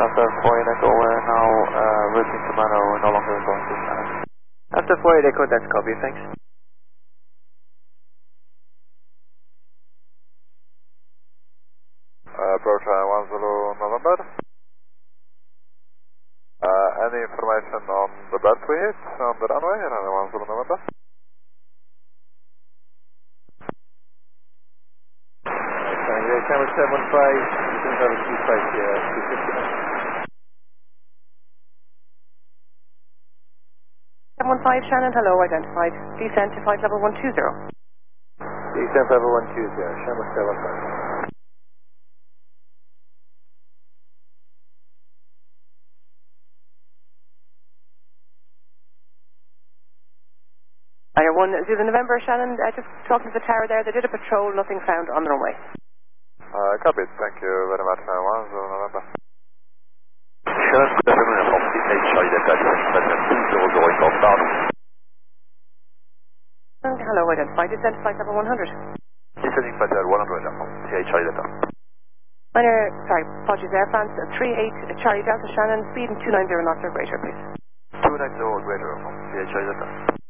After 4 Echo, we're now routing to Mano, we're no longer going to Shannon. After 4 Echo, that's copy, thanks. Approach 1 Zulu November. Any information on the berth we hit on the runway, 1 Zulu November? Camera 715, you can have a 25 here, 250. 715 Shannon, hello, identified. Descend to flight level 120. Descent level 120, Shannon 75. Fire 1 Zulu November, Shannon, just talking to the tower there, they did a patrol, nothing found on the runway. Copy, thank you very much, 1 Zulu November. Shannon, good afternoon, from CH Charlie Delta, descending flight level 200 inbound. Hello, identified. Descend to flight level 100. Descending flight level 100 from CH Charlie Delta. Apologies, Air France 38 Charlie Delta, Shannon, speed 290 knots or greater, please. 290 or greater from CH Charlie Delta.